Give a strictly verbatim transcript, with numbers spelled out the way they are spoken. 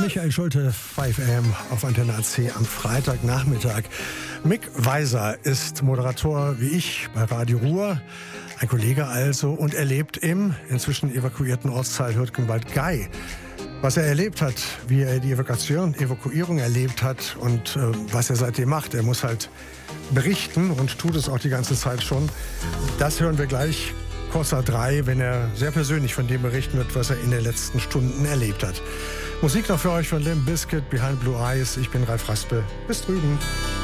Michael Schulte, fünf A M auf Antenne A C am Freitagnachmittag. Mick Weiser ist Moderator wie ich bei Radio Ruhr, ein Kollege also, und er lebt im inzwischen evakuierten Ortsteil Hürtgenwald-Gey. Was er erlebt hat, wie er die Evakuation, Evakuierung erlebt hat und äh, was er seitdem macht, er muss halt berichten und tut es auch die ganze Zeit schon. Das hören wir gleich kurz nach drei, wenn er sehr persönlich von dem berichten wird, was er in den letzten Stunden erlebt hat. Musik noch für euch von Limp Bizkit, Behind Blue Eyes. Ich bin Ralf Raspel. Bis drüben.